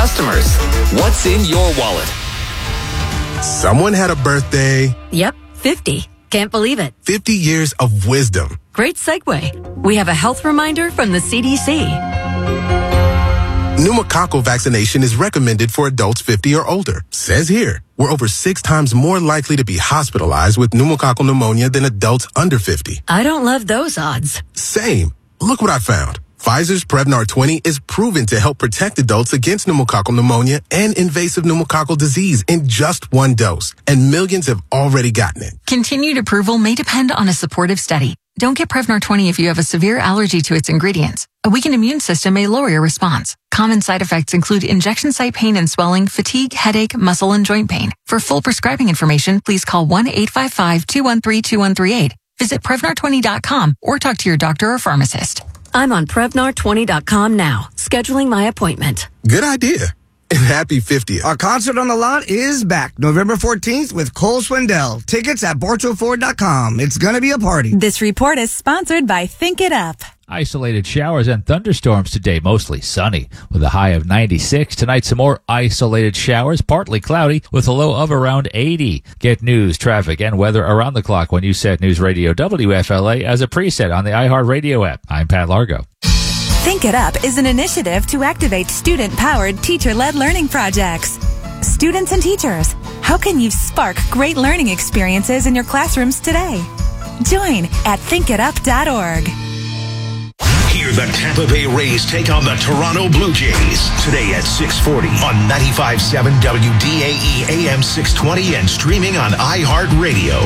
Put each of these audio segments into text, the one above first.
customers. What's in your wallet? Someone had a birthday. Yep, 50. Can't believe it. 50 years of wisdom. Great segue. We have a health reminder from the CDC. Pneumococcal vaccination is recommended for adults 50 or older. Says here, we're over 6 times more likely to be hospitalized with pneumococcal pneumonia than adults under 50. I don't love those odds. Same. Look what I found. Pfizer's Prevnar 20 is proven to help protect adults against pneumococcal pneumonia and invasive pneumococcal disease in just 1 dose, and millions have already gotten it. Continued approval may depend on a supportive study. Don't get Prevnar 20 if you have a severe allergy to its ingredients. A weakened immune system may lower your response. Common side effects include injection site pain and swelling, fatigue, headache, muscle, and joint pain. For full prescribing information, please call 1-855-213-2138. Visit Prevnar20.com or talk to your doctor or pharmacist. I'm on Prevnar20.com now, scheduling my appointment. Good idea. And happy 50th. Our concert on the lot is back November 14th with Cole Swindell. Tickets at BortoFord.com. It's going to be a party. This report is sponsored by Think It Up. Isolated showers and thunderstorms today, mostly sunny with a high of 96. Tonight, some more isolated showers, partly cloudy with a low of around 80. Get news, traffic, and weather around the clock when you set News Radio WFLA as a preset on the iHeartRadio app. I'm Pat Largo. Think It Up is an initiative to activate student-powered, teacher-led learning projects. Students and teachers, how can you spark great learning experiences in your classrooms today? Join at thinkitup.org. Hear the Tampa Bay Rays take on the Toronto Blue Jays today at 6:40 on 95.7 WDAE AM 620 and streaming on iHeartRadio.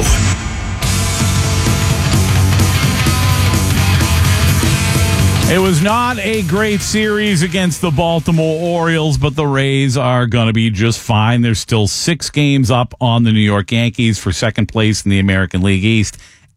It was not a great series against the Baltimore Orioles, but the Rays are going to be just fine. There's still 6 games up on the New York Yankees for second place in the American League East,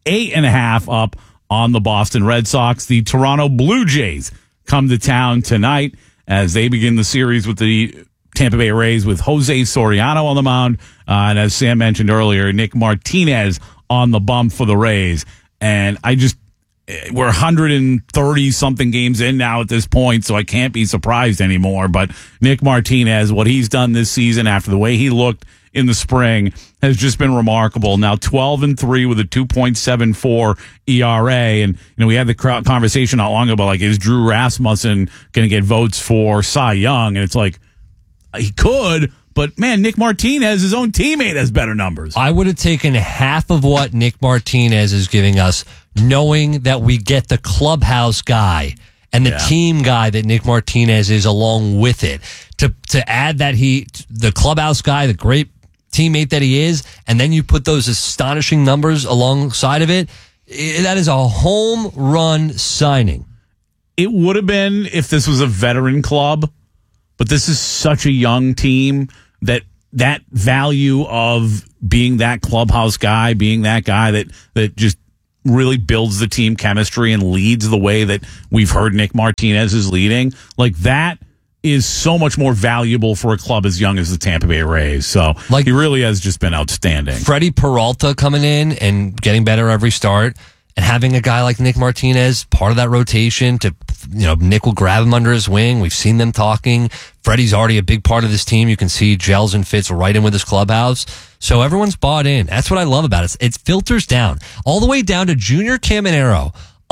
8.5 up on the Boston Red Sox. The Toronto Blue Jays come to town tonight as they begin the series with the Tampa Bay Rays with Jose Soriano on the mound. And as Sam mentioned earlier, Nick Martinez on the bump for the Rays. And we're 130-something games in now at this point, so I can't be surprised anymore. But Nick Martinez, what he's done this season after the way he looked in the spring has just been remarkable. Now 12-3 with a 2.74 ERA. And, we had the conversation not long ago, is Drew Rasmussen going to get votes for Cy Young? And it's like, he could, but man, Nick Martinez, his own teammate, has better numbers. I would have taken half of what Nick Martinez is giving us, knowing that we get the clubhouse guy and the team guy that Nick Martinez is along with it. To add that the clubhouse guy, the great teammate that he is, and then you put those astonishing numbers alongside of it, that is a home run signing. It would have been if this was a veteran club, but this is such a young team that value of being that clubhouse guy, being that guy that just really builds the team chemistry and leads the way that we've heard Nick Martinez is leading, that is so much more valuable for a club as young as the Tampa Bay Rays. So he really has just been outstanding. Freddie Peralta coming in and getting better every start, and having a guy like Nick Martinez part of that rotation to, Nick will grab him under his wing. We've seen them talking. Freddie's already a big part of this team. You can see gels and fits right in with his clubhouse. So everyone's bought in. That's what I love about it. It filters down all the way down to Junior Caminero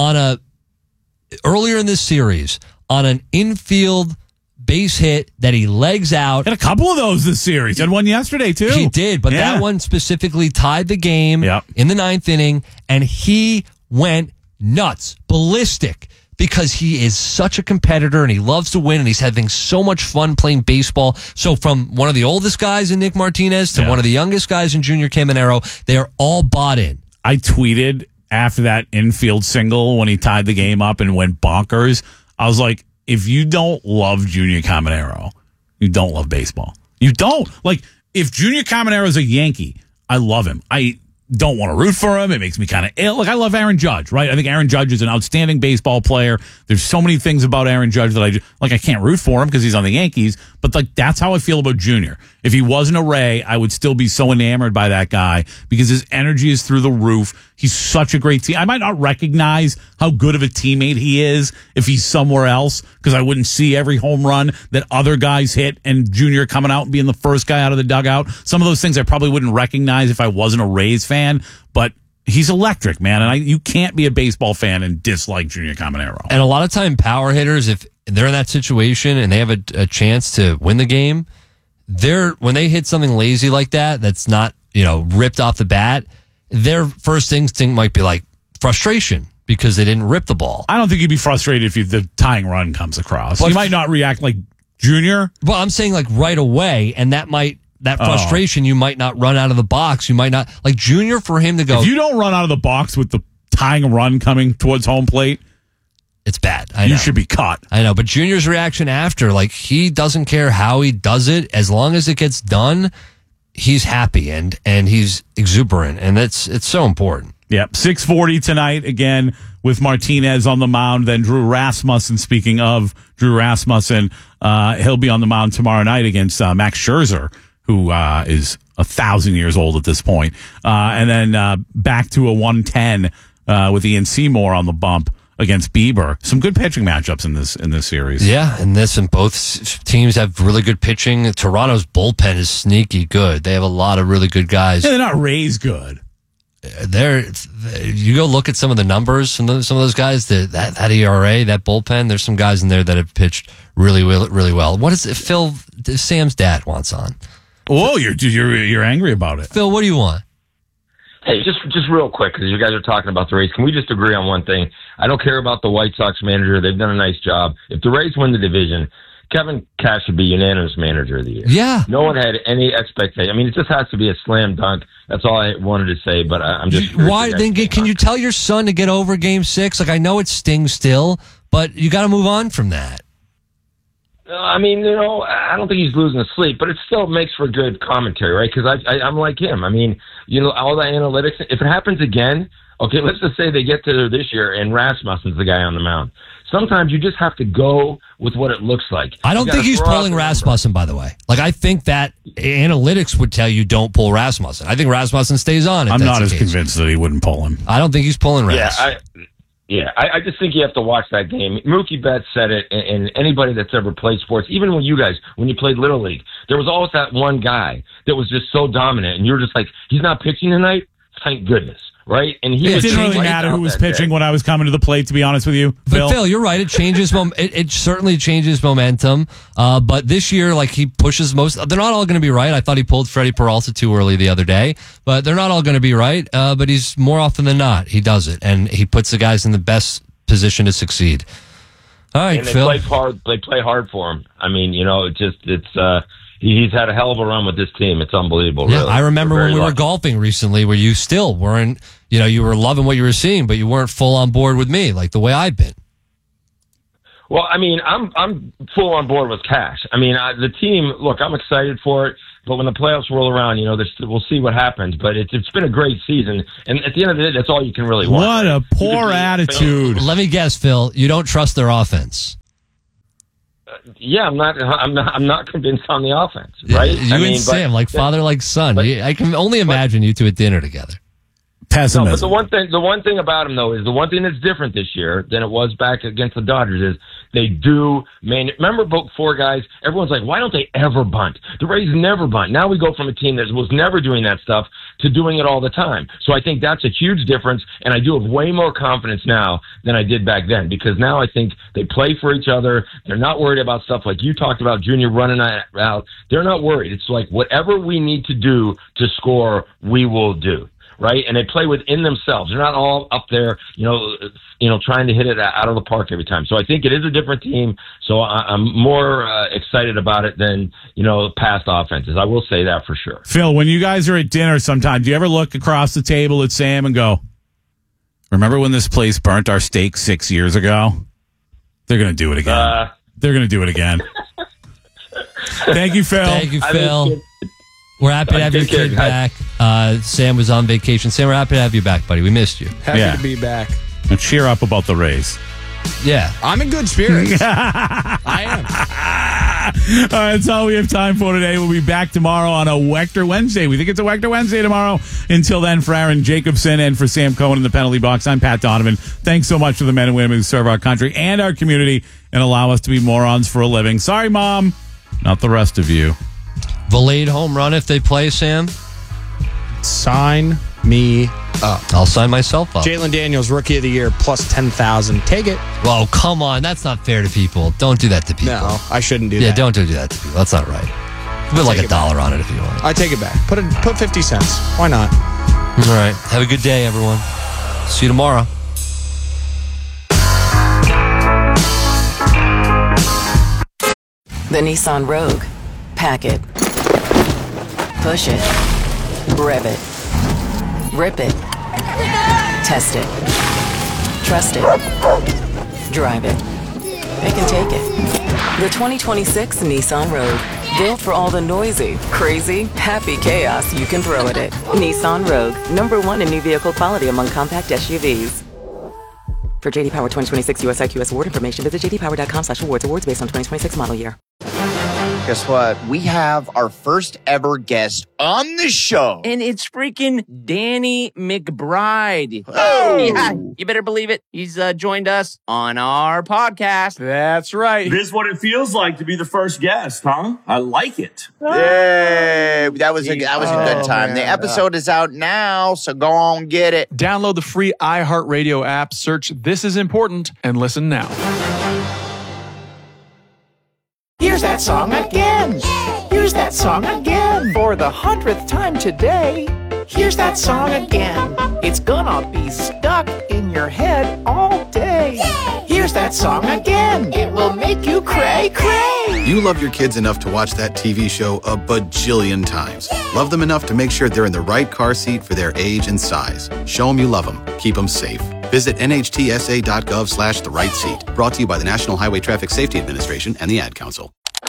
earlier in this series on an infield base hit that he legs out. Had a couple of those this series. Had one yesterday, too. He did, but that one specifically tied the game in the 9th inning, and he went nuts, ballistic, because he is such a competitor, and he loves to win, and he's having so much fun playing baseball. So from one of the oldest guys in Nick Martinez to one of the youngest guys in Junior Caminero, they are all bought in. I tweeted after that infield single when he tied the game up and went bonkers. I was like, if you don't love Junior Caminero, you don't love baseball. You don't. If Junior Caminero is a Yankee, I love him. I don't want to root for him. It makes me kind of ill. I love Aaron Judge, right? I think Aaron Judge is an outstanding baseball player. There's so many things about Aaron Judge that I can't root for him because he's on the Yankees, but that's how I feel about Junior. If he wasn't a Ray, I would still be so enamored by that guy because his energy is through the roof. He's such a great team. I might not recognize how good of a teammate he is if he's somewhere else because I wouldn't see every home run that other guys hit and Junior coming out and being the first guy out of the dugout. Some of those things I probably wouldn't recognize if I wasn't a Rays fan, but he's electric, man. And you can't be a baseball fan and dislike Junior Caminero. And a lot of time power hitters, if they're in that situation and they have a chance to win the game, when they hit something lazy like that, that's not, ripped off the bat, their first instinct might be like frustration because they didn't rip the ball. I don't think you'd be frustrated if the tying run comes across. But you might not react like Junior. Well, I'm saying like right away, and that frustration, you might not run out of the box. You might not, like Junior, for him to go. If you don't run out of the box with the tying run coming towards home plate, it's bad. I know. You should be caught. I know, but Junior's reaction after, like, he doesn't care how he does it. As long as it gets done, he's happy and he's exuberant, and it's so important. Yep. 6:40 tonight, again, with Martinez on the mound. Then Drew Rasmussen, speaking of Drew Rasmussen, he'll be on the mound tomorrow night against Max Scherzer, who is 1,000 years old at this point. And then back to a 110 with Ian Seymour on the bump against Bieber. Some good pitching matchups in this series. Yeah, and both teams have really good pitching. Toronto's bullpen is sneaky good. They have a lot of really good guys. Yeah, they're not Rays good. You go look at some of the numbers, some of those guys, that ERA, that bullpen, there's some guys in there that have pitched really, really well. What is it, Phil? Sam's dad wants on. Oh, you're angry about it. Phil, what do you want? Hey, just real quick, because you guys are talking about the Rays. Can we just agree on one thing? I don't care about the White Sox manager. They've done a nice job. If the Rays win the division, Kevin Cash should be unanimous manager of the year. Yeah. No one had any expectation. I mean, it just has to be a slam dunk. That's all I wanted to say, but I'm just... Why? Then can you tell your son to get over Game 6? Like, I know it stings still, but you got to move on from that. I mean, I don't think he's losing sleep, but it still makes for good commentary, right? Because I'm like him. I mean, all the analytics. If it happens again, okay, let's just say they get to this year and Rasmussen's the guy on the mound. Sometimes you just have to go with what it looks like. I don't think he's pulling Rasmussen, by the way. Like, I think that analytics would tell you don't pull Rasmussen. I think Rasmussen stays on. I'm not as convinced that he wouldn't pull him. I don't think he's pulling Ras. I just think you have to watch that game. Mookie Betts said it, and anybody that's ever played sports, even when you played Little League, there was always that one guy that was just so dominant, and you were just like, he's not pitching tonight? Thank goodness, right? And it didn't really matter who was pitching when I was coming to the plate, to be honest with you, Phil. But Phil, you're right. It changes. It certainly changes momentum. But this year, like, he pushes most. They're not all going to be right. I thought he pulled Freddie Peralta too early the other day, but they're not all going to be right. But he's more often than not, he does it, and he puts the guys in the best position to succeed. All right, and they Phil. play hard. They play hard for him. I mean, he's had a hell of a run with this team. It's unbelievable. Yeah, really. I remember when we were lucky. golfing recently, where you still weren't. You were loving what you were seeing, but you weren't full on board with me, like the way I've been. Well, I mean, I'm full on board with Cash. I mean, the team. Look, I'm excited for it. But when the playoffs roll around, we'll see what happens. But it's been a great season, and at the end of the day, that's all you can really want. What a poor attitude! Let me guess, Phil. You don't trust their offense. Yeah, I'm not convinced on the offense. Right? You Sam, like father, like son. I can only imagine you two at dinner together. Pessimism. No, but the one thing about him, though, is the one thing that's different this year than it was back against the Dodgers is they do, remember before, guys, everyone's like, why don't they ever bunt? The Rays never bunt. Now we go from a team that was never doing that stuff to doing it all the time. So I think that's a huge difference, and I do have way more confidence now than I did back then, because now I think they play for each other. They're not worried about stuff like you talked about, Junior running out. They're not worried. It's like whatever we need to do to score, we will do. Right, and they play within themselves. They're not all up there, trying to hit it out of the park every time. So I think it is a different team. So I'm more excited about it than past offenses. I will say that for sure. Phil, when you guys are at dinner, sometimes do you ever look across the table at Sam and go, "Remember when this place burnt our steak 6 years ago? They're going to do it again. They're going to do it again." Thank you, Phil. Thank you, Phil. We're happy to have your kid back. Sam was on vacation. Sam, we're happy to have you back, buddy. We missed you. Happy to be back. And cheer up about the Rays. Yeah. I'm in good spirits. I am. All right, that's all we have time for today. We'll be back tomorrow on a Wechter Wednesday. We think it's a Wechter Wednesday tomorrow. Until then, for Aaron Jacobson and for Sam Cohen in the penalty box, I'm Pat Donovan. Thanks so much to the men and women who serve our country and our community and allow us to be morons for a living. Sorry, Mom. Not the rest of you. Valade home run if they play, Sam? Sign me up. I'll sign myself up. Jalen Daniels, Rookie of the Year, plus 10,000. Take it. Well, come on. That's not fair to people. Don't do that to people. No, I shouldn't do that. Yeah, don't do that to people. That's not right. Put like $1 on it if you want. I take it back. Put 50 cents. Why not? All right. Have a good day, everyone. See you tomorrow. The Nissan Rogue. Pack it. Push it. Rev it. Rip it. Test it. Trust it. Drive it. They can take it. The 2026 Nissan Rogue. Built for all the noisy, crazy, happy chaos you can throw at it. Nissan Rogue. #1 in new vehicle quality among compact SUVs. For JD Power 2026 US IQS award information, visit jdpower.com/awards. Awards based on 2026 model year. Guess what? We have our first ever guest on the show. And it's freaking Danny McBride. Oh! Yeah, you better believe it. He's joined us on our podcast. That's right. This is what it feels like to be the first guest, huh? I like it. Yay! That was a good time. Man. The episode is out now, so go on get it. Download the free iHeartRadio app, search This Is Important, and listen now. Here's that song again. Here's that song again. For the 100th time today. Here's that song again. It's gonna be stuck in your head all day. Here's that song again. It will make you cray cray. You love your kids enough to watch that TV show a bajillion times. Love them enough to make sure they're in the right car seat for their age and size. Show them you love them. Keep them safe. Visit nhtsa.gov/the right seat. Brought to you by the National Highway Traffic Safety Administration and the Ad Council.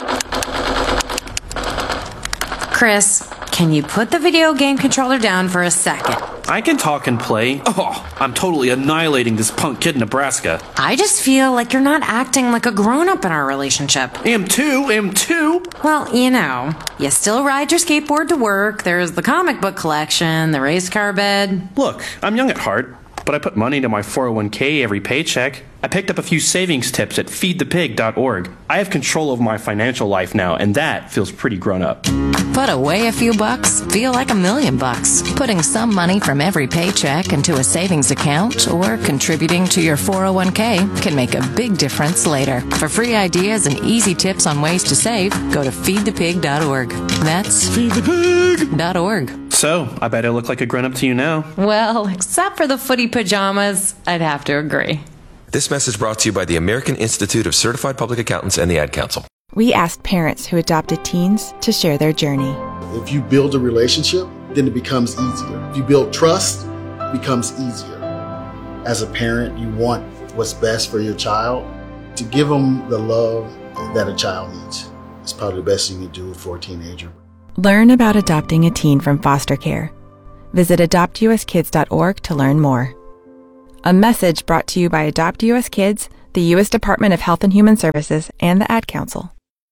Chris, can you put the video game controller down for a second? I can talk and play. Oh, I'm totally annihilating this punk kid in Nebraska. I just feel like you're not acting like a grown-up in our relationship. Am too. Well, you still ride your skateboard to work, there's the comic book collection, the race car bed. Look, I'm young at heart, but I put money into my 401k every paycheck. I picked up a few savings tips at feedthepig.org. I have control of my financial life now, and that feels pretty grown up. Put away a few bucks, feel like $1 million bucks. Putting some money from every paycheck into a savings account or contributing to your 401k can make a big difference later. For free ideas and easy tips on ways to save, go to feedthepig.org. That's feedthepig.org. So, I bet I look like a grown-up to you now. Well, except for the footy pajamas, I'd have to agree. This message brought to you by the American Institute of Certified Public Accountants and the Ad Council. We asked parents who adopted teens to share their journey. If you build a relationship, then it becomes easier. If you build trust, it becomes easier. As a parent, you want what's best for your child. To give them the love that a child needs is probably the best thing you can do for a teenager. Learn about adopting a teen from foster care. Visit adoptuskids.org to learn more. A message brought to you by Adopt US Kids, the U.S. Department of Health and Human Services, and the Ad Council.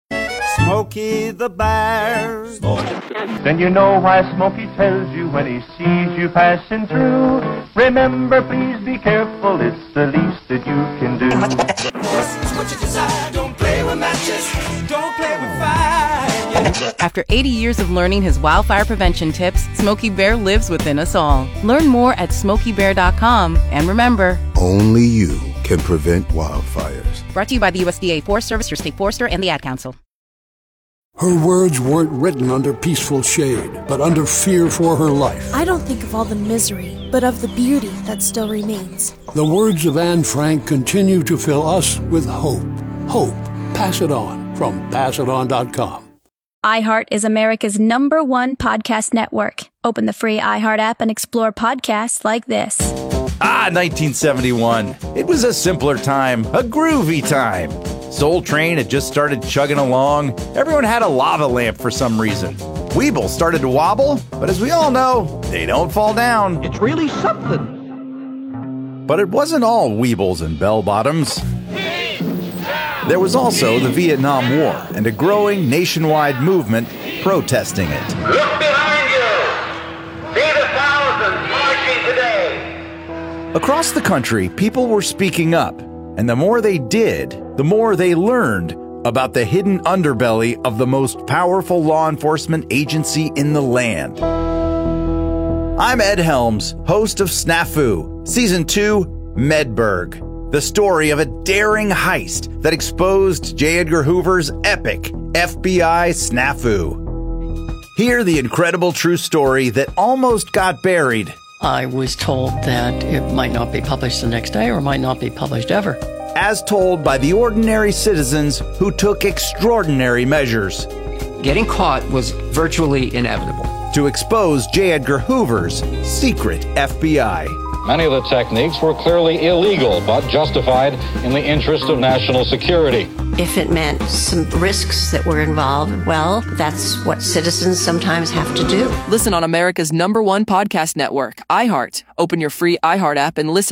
Smokey the Bear. Then you know why Smokey tells you when he sees you passing through. Remember, please be careful, it's the least that you can do. This is what you desire. Don't play with matches. Don't play with fire. After 80 years of learning his wildfire prevention tips, Smokey Bear lives within us all. Learn more at SmokeyBear.com. And remember, only you can prevent wildfires. Brought to you by the USDA Forest Service, your state forester, and the Ad Council. Her words weren't written under peaceful shade, but under fear for her life. I don't think of all the misery, but of the beauty that still remains. The words of Anne Frank continue to fill us with hope. Hope. Pass it on from passiton.com. iHeart is America's #1 podcast network. Open the free iHeart app and explore podcasts like this. 1971. It was a simpler time, a groovy time. Soul Train had just started chugging along. Everyone had a lava lamp for some reason. Weeble started to wobble, but as we all know, they don't fall down. It's really something. But it wasn't all weebles and bell-bottoms. There was also the Vietnam War and a growing nationwide movement protesting it. Look behind you! See the thousands marching today! Across the country, people were speaking up, and the more they did, the more they learned about the hidden underbelly of the most powerful law enforcement agency in the land. I'm Ed Helms, host of Snafu, Season 2, Medberg, the story of a daring heist that exposed J. Edgar Hoover's epic FBI snafu. Hear the incredible true story that almost got buried. I was told that it might not be published the next day or might not be published ever. As told by the ordinary citizens who took extraordinary measures. Getting caught was virtually inevitable. To expose J. Edgar Hoover's secret FBI. Many of the techniques were clearly illegal, but justified in the interest of national security. If it meant some risks that were involved, well, that's what citizens sometimes have to do. Listen on America's #1 podcast network, iHeart. Open your free iHeart app and listen